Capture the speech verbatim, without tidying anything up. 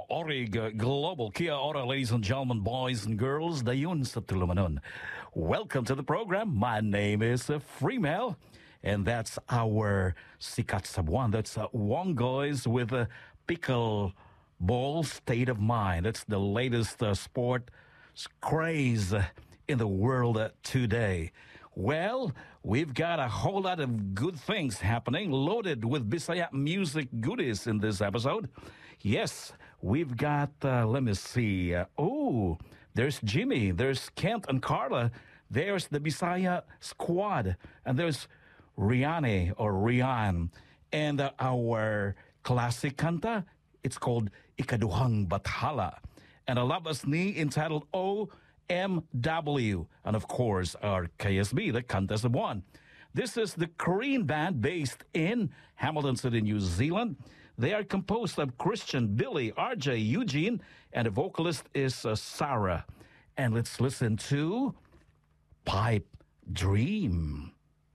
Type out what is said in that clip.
Orig Global Kia Ora, ladies and gentlemen, boys and girls, dayun sa tulumanon. Welcome to the program. My name is uh, Freemel, and that's our Sikat Sabuan. That's uh, Wongoys with a pickle ball state of mind. That's the latest uh, sport craze uh, in the world uh, today. Well, we've got a whole lot of good things happening, loaded with Bisaya music goodies in this episode. Yes, we've got, uh, let me see. Uh, oh, there's Jimmy, there's Kent and Carla, there's the Bisaya squad, and there's Riane or Rian. And uh, our classic kanta, it's called Ikaduhang Bathala. And a labas ni entitled O M W, and of course our K S B, the Kanta Cebuan. This is the Korean band based in Hamilton City, New Zealand. They are composed of Christian, Billy, R J, Eugene, and the vocalist is uh, Sarah. And let's listen to Pipe Dream.